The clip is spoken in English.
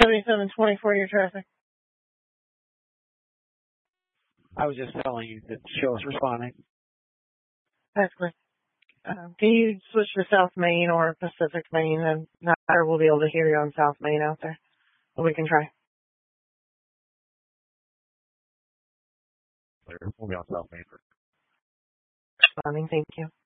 7724, your traffic. I was just telling you that show us responding. That's clear. Can you switch to South Main or Pacific Main? And neither will be able to hear you on South Main out there. But we can try. We'll be on South Main. Responding, thank you.